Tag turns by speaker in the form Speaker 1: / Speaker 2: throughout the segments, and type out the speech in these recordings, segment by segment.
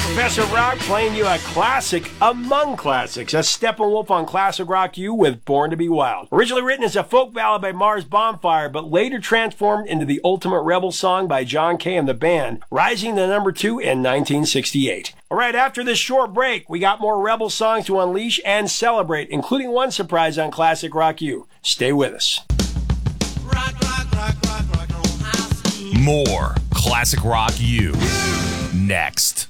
Speaker 1: Professor Rock playing you a classic among classics. That's Steppenwolf on Classic Rock U with Born to be Wild. Originally written as a folk ballad by Mars Bonfire, but later transformed into the ultimate rebel song by John Kay and the band, rising to number 2 in 1968. All right, after this short break, we got more rebel songs to unleash and celebrate, including one surprise on Classic Rock U. Stay with us.
Speaker 2: More Classic Rock U next.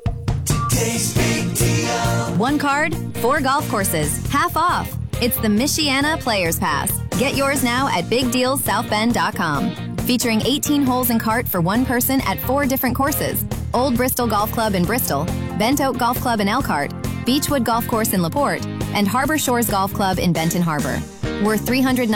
Speaker 3: One card, 4 golf courses, half off. It's the Michiana Players Pass. Get yours now at BigDealsSouthBend.com. Featuring 18 holes and cart for one person at 4 different courses. Old Bristol Golf Club in Bristol, Bent Oak Golf Club in Elkhart, Beechwood Golf Course in LaPorte, and Harbor Shores Golf Club in Benton Harbor. Worth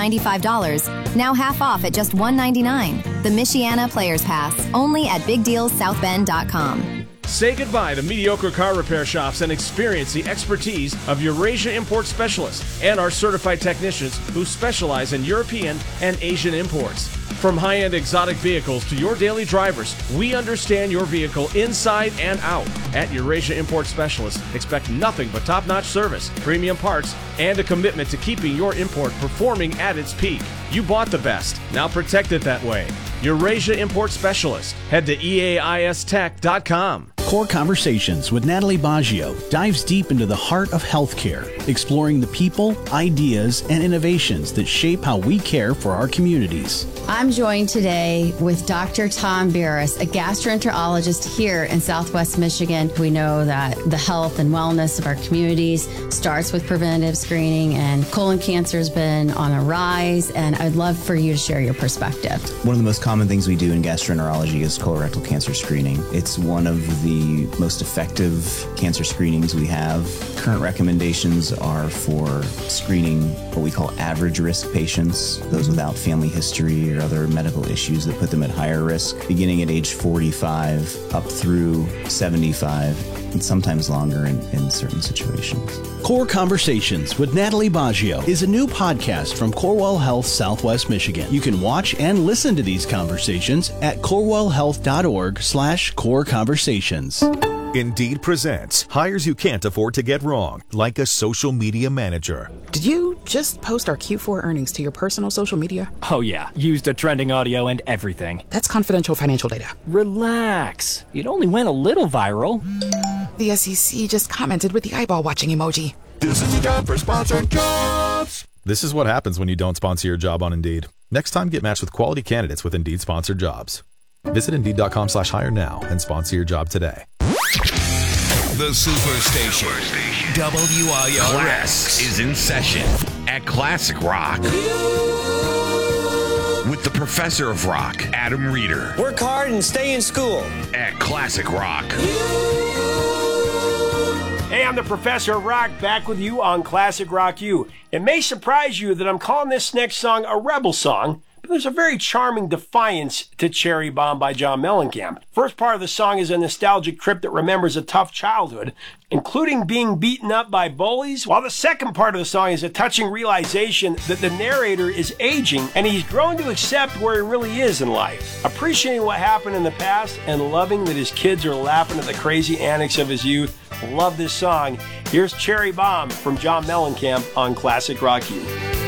Speaker 3: $395, now half off at just $199. The Michiana Players Pass, only at BigDealsSouthBend.com.
Speaker 4: Say goodbye to mediocre car repair shops and experience the expertise of Eurasia Import Specialists and our certified technicians who specialize in European and Asian imports. From high-end exotic vehicles to your daily drivers, we understand your vehicle inside and out. At Eurasia Import Specialists, expect nothing but top-notch service, premium parts, and a commitment to keeping your import performing at its peak. You bought the best. Now protect it that way. Eurasia Import Specialist. Head to eaistech.com.
Speaker 5: Core Conversations with Natalie Baggio dives deep into the heart of healthcare, exploring the people, ideas, and innovations that shape how we care for our communities.
Speaker 6: I'm joined today with Dr. Tom Barris, a gastroenterologist here in Southwest Michigan. We know that the health and wellness of our communities starts with preventative screening, and colon cancer has been on a rise, and I'd love for you to share your perspective.
Speaker 7: One of the most common things we do in gastroenterology is colorectal cancer screening. It's one of the most effective cancer screenings we have. Current recommendations are for screening what we call average risk patients, those without family history or other medical issues that put them at higher risk, beginning at age 45 up through 75, and sometimes longer in certain situations.
Speaker 5: Core Conversations with Natalie Baggio is a new podcast from Corewell Health Southwest Michigan. You can watch and listen to these conversations at corewellhealth.org/core conversations.
Speaker 8: Indeed presents hires you can't afford to get wrong, like a social media manager.
Speaker 9: Did you just post our Q4 earnings to your personal social media?
Speaker 10: Oh yeah, used a trending audio and everything.
Speaker 9: That's confidential financial data.
Speaker 10: Relax. It only went a little viral.
Speaker 9: The SEC just commented with the eyeball watching emoji.
Speaker 8: This is a job for sponsored jobs. This is what happens when you don't sponsor your job on Indeed. Next time, get matched with quality candidates with Indeed sponsored jobs. Visit Indeed.com/hire now and sponsor your job today.
Speaker 2: The Superstation, WIRS, is in session at Classic Rock with the Professor of Rock, Adam Reeder.
Speaker 11: Work hard and stay in school
Speaker 2: at Classic Rock.
Speaker 1: Hey, I'm the Professor of Rock, back with you on Classic Rock U. It may surprise you that I'm calling this next song a rebel song, but there's a very charming defiance to Cherry Bomb by John Mellencamp. First part of the song is a nostalgic trip that remembers a tough childhood, including being beaten up by bullies, while the second part of the song is a touching realization that the narrator is aging and he's grown to accept where he really is in life, appreciating what happened in the past and loving that his kids are laughing at the crazy antics of his youth. Love this song. Here's Cherry Bomb from John Mellencamp on Classic Rock U.